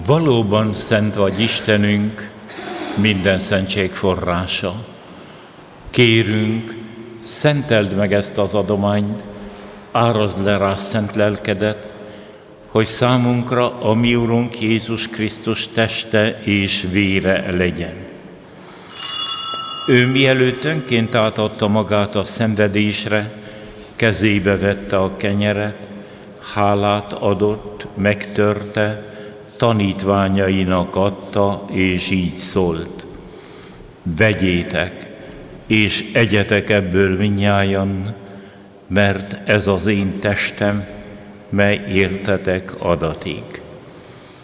Valóban szent vagy Istenünk, minden szentség forrása. Kérünk, szenteld meg ezt az adományt, árazd le rá szent lelkedet, hogy számunkra a mi Urunk Jézus Krisztus teste és vére legyen. Ő mielőtt önként átadta magát a szenvedésre, kezébe vette a kenyeret, hálát adott, megtörte, tanítványainak adta, és így szólt: vegyétek, és egyetek ebből mindnyájan, mert ez az én testem, mely értetek adatik.